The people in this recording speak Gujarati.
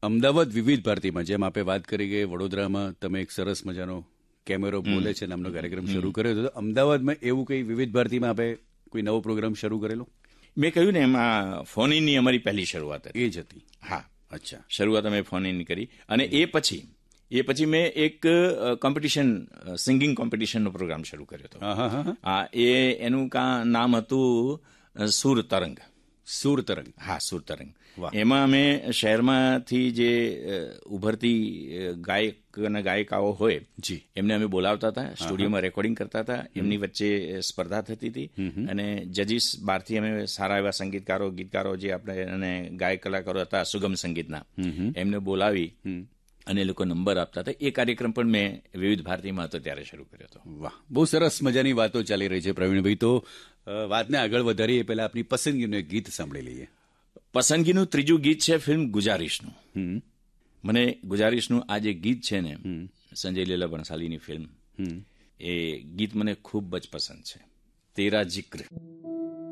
અમદાવાદ વિવિધ ભારતીમાં જેમ આપે વાત કરી કે વડોદરામાં તમે એક સરસ મજાનો કેમેરો બોલે છે નામનો કાર્યક્રમ શરૂ કર્યો હતો. અમદાવાદમાં એવું કંઈ વિવિધ ભારતીમાં આપે કોઈ નવો પ્રોગ્રામ શરૂ કરેલો? મેં કહ્યું ને, એમાં ફોન ઇનની અમારી પહેલી શરૂઆત હતી. એ જ હતી. હા, અચ્છા. શરૂઆત અમે ફોન ઇન કરી. અને એ પછી મેં એક કોમ્પિટિશન, સિંગિંગ કોમ્પિટિશનનો પ્રોગ્રામ શરૂ કર્યો હતો. હા, એનું નામ હતું સુર તરંગ. સુર તરંગ. હા, સુર તરંગ. એમાં અમે શહેરમાંથી જે ઉભરતી ગાયક અને ગાયિકાઓ હોય એમને અમે બોલાવતા હતા, સ્ટુડિયોમાં રેકોર્ડિંગ કરતા હતા, એમની વચ્ચે સ્પર્ધા થતી હતી અને જજીસ બહારથી અમે સારા એવા સંગીતકારો, ગીતકારો જે આપણે અને ગાયક કલાકારો હતા સુગમ સંગીતના, એમને બોલાવી અને એ લોકો નંબર આપતા હતા. એ કાર્યક્રમ પણ મેં વિવિધ ભારતીમાં હતો ત્યારે શરૂ કર્યો હતો. વાહ, બહુ સરસ મજાની વાતો ચાલી રહી છે પ્રવીણભાઈ. તો વાતને આગળ વધારીએ પહેલા આપની પસંદગીનું એક ગીત સાંભળી લઈએ. પસંદગીનું ત્રીજું ગીત છે ફિલ્મ ગુજારિશનું. મને ગુજારિશનું આ જે ગીત છે ને, સંજય લીલા ભણસાલીની ફિલ્મ, એ ગીત મને ખૂબ જ પસંદ છે. તેરા જિક્ર.